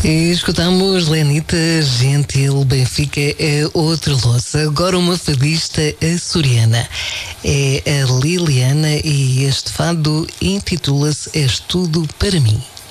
E escutamos Lenita Gentil, Benfica é outra louça. Agora uma fadista açoriana. É a Liliana e este fado intitula-se És Tudo Para Mim.